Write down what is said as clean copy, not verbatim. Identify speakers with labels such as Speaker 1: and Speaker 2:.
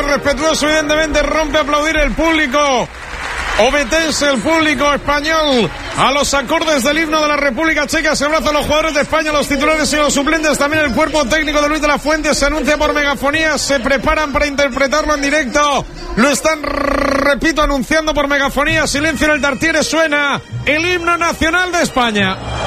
Speaker 1: respetuoso, evidentemente rompe a aplaudir el público obetense, el público español, a los acordes del himno de la República Checa. Se abrazan los jugadores de España, los titulares y los suplentes, también el cuerpo técnico de Luis de la Fuente. Se anuncia por megafonía, se preparan para interpretarlo en directo, lo están, repito, anunciando por megafonía. Silencio en el Tartiere, suena el himno nacional de España.